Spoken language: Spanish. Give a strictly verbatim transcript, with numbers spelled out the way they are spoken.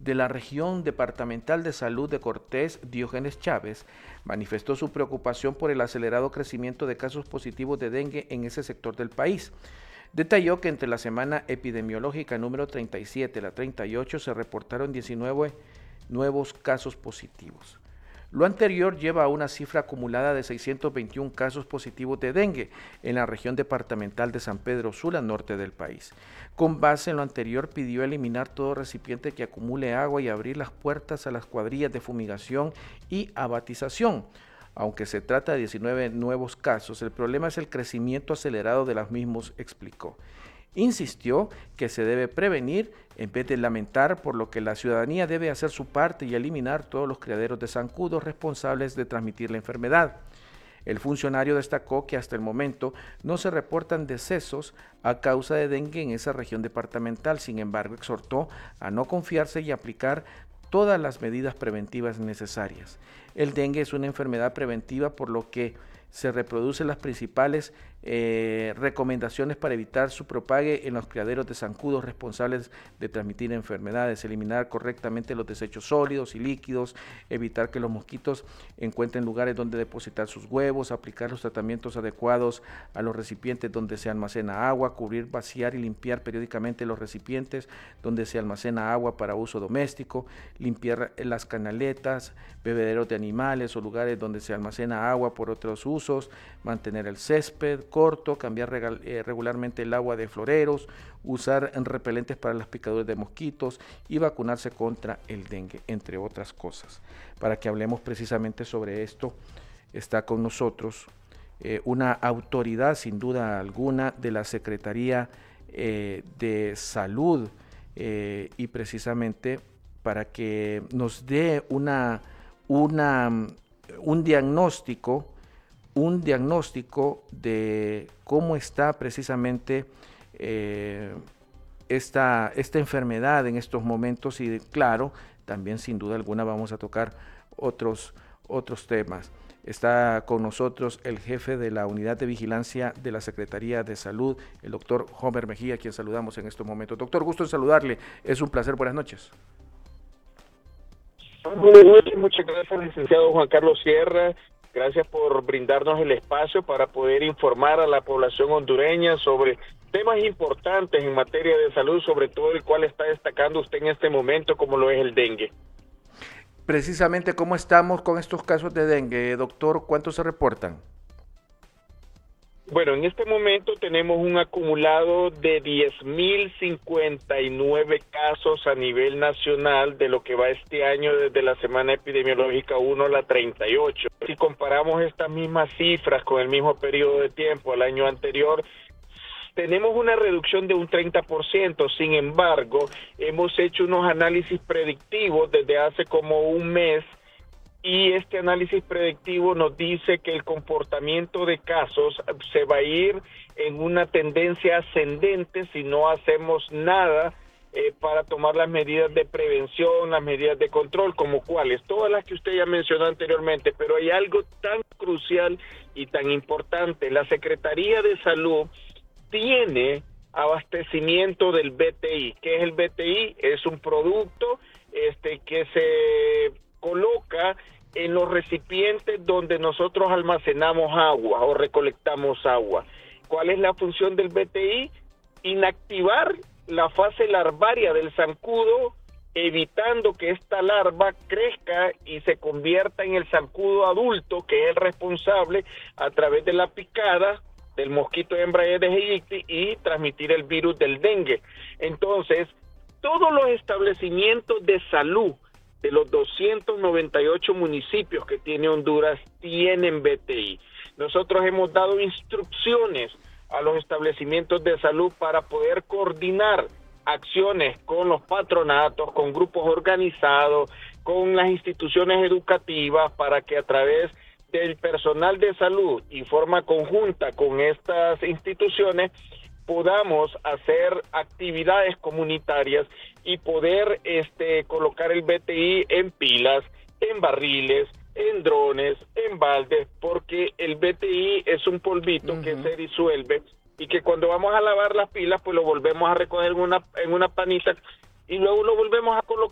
de la Región Departamental de Salud de Cortés, Diógenes Chávez, manifestó su preocupación por el acelerado crecimiento de casos positivos de dengue en ese sector del país. Detalló que entre la semana epidemiológica número treinta y siete y la treinta y ocho se reportaron diecinueve nuevos casos positivos. Lo anterior lleva a una cifra acumulada de seiscientos veintiún casos positivos de dengue en la región departamental de San Pedro Sula, norte del país. Con base en lo anterior, pidió eliminar todo recipiente que acumule agua y abrir las puertas a las cuadrillas de fumigación y abatización. Aunque se trata de diecinueve nuevos casos, el problema es el crecimiento acelerado de los mismos, explicó. Insistió que se debe prevenir en vez de lamentar, por lo que la ciudadanía debe hacer su parte y eliminar todos los criaderos de zancudos responsables de transmitir la enfermedad. El funcionario destacó que hasta el momento no se reportan decesos a causa de dengue en esa región departamental. Sin embargo, exhortó a no confiarse y aplicar todas las medidas preventivas necesarias. El dengue es una enfermedad preventiva, por lo que se reproducen las principales eh, recomendaciones para evitar su propague en los criaderos de zancudos responsables de transmitir enfermedades, eliminar correctamente los desechos sólidos y líquidos, evitar que los mosquitos encuentren lugares donde depositar sus huevos, aplicar los tratamientos adecuados a los recipientes donde se almacena agua, cubrir, vaciar y limpiar periódicamente los recipientes donde se almacena agua para uso doméstico, limpiar las canaletas, bebederos de animales o lugares donde se almacena agua por otros usos, mantener el césped corto, cambiar regal, eh, regularmente el agua de floreros, usar repelentes para las picaduras de mosquitos y vacunarse contra el dengue, entre otras cosas. Para que hablemos precisamente sobre esto, está con nosotros eh, una autoridad sin duda alguna de la Secretaría eh, de Salud eh, y precisamente para que nos dé una, una, un diagnóstico un diagnóstico de cómo está precisamente eh, esta, esta enfermedad en estos momentos y claro, también sin duda alguna vamos a tocar otros, otros temas. Está con nosotros el jefe de la Unidad de Vigilancia de la Secretaría de Salud, el doctor Homer Mejía, a quien saludamos en estos momentos. Doctor, gusto en saludarle, es un placer, buenas noches. Buenas noches, muchas gracias, licenciado Juan Carlos Sierra. Gracias por brindarnos el espacio para poder informar a la población hondureña sobre temas importantes en materia de salud, sobre todo el cual está destacando usted en este momento, como lo es el dengue. Precisamente, ¿cómo estamos con estos casos de dengue, doctor? ¿Cuántos se reportan? Bueno, en este momento tenemos un acumulado de diez mil cincuenta y nueve casos a nivel nacional de lo que va este año desde la semana epidemiológica uno a la treinta y ocho. Si comparamos estas mismas cifras con el mismo periodo de tiempo al año anterior, tenemos una reducción de un treinta por ciento. Sin embargo, hemos hecho unos análisis predictivos desde hace como un mes y este análisis predictivo nos dice que el comportamiento de casos se va a ir en una tendencia ascendente si no hacemos nada eh, para tomar las medidas de prevención, las medidas de control, como cuáles, todas las que usted ya mencionó anteriormente, pero hay algo tan crucial y tan importante. La Secretaría de Salud tiene abastecimiento del B T I. ¿Qué es el B T I? Es un producto este, que se coloca en los recipientes donde nosotros almacenamos agua o recolectamos agua. ¿Cuál es la función del B T I? Inactivar la fase larvaria del zancudo, evitando que esta larva crezca y se convierta en el zancudo adulto, que es el responsable a través de la picada del mosquito hembra Aedes aegypti y transmitir el virus del dengue. Entonces, todos los establecimientos de salud de los doscientos noventa y ocho municipios que tiene Honduras tienen B T I. Nosotros hemos dado instrucciones a los establecimientos de salud para poder coordinar acciones con los patronatos, con grupos organizados, con las instituciones educativas, para que a través del personal de salud y forma conjunta con estas instituciones podamos hacer actividades comunitarias y poder este colocar el B T I en pilas, en barriles, en drones, en baldes, porque el B T I es un polvito uh-huh. que se disuelve y que cuando vamos a lavar las pilas, pues lo volvemos a recoger en una en una panita y luego lo volvemos a colocar